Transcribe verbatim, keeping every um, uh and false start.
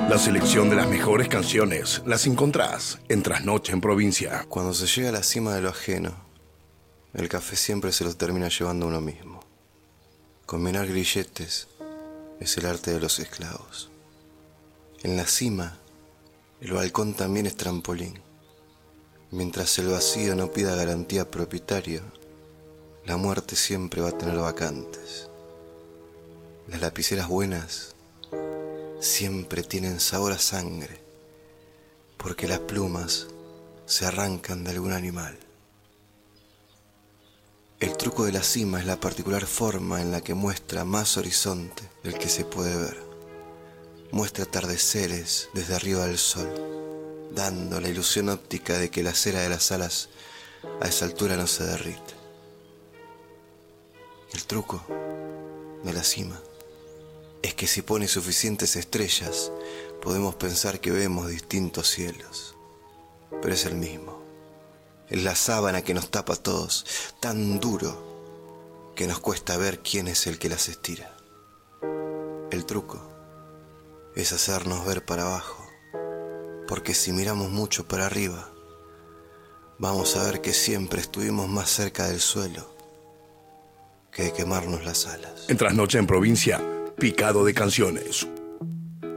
La selección de las mejores canciones las encontrás en Trasnoche en Provincia. Cuando se llega a la cima de lo ajeno, el café siempre se lo termina llevando uno mismo. Combinar grilletes es el arte de los esclavos. En la cima, el balcón también es trampolín. Mientras el vacío no pida garantía propietaria, la muerte siempre va a tener vacantes. Las lapiceras buenas siempre tienen sabor a sangre, porque las plumas se arrancan de algún animal. El truco de la cima es la particular forma en la que muestra más horizonte del que se puede ver. Muestra atardeceres desde arriba del sol, dando la ilusión óptica de que la cera de las alas a esa altura no se derrite. El truco de la cima es que si pone suficientes estrellas, podemos pensar que vemos distintos cielos, pero es el mismo. Es la sábana que nos tapa a todos, tan duro que nos cuesta ver quién es el que las estira. El truco es hacernos ver para abajo, porque si miramos mucho para arriba, vamos a ver que siempre estuvimos más cerca del suelo que de quemarnos las alas. En Trasnoche en Provincia, picado de canciones.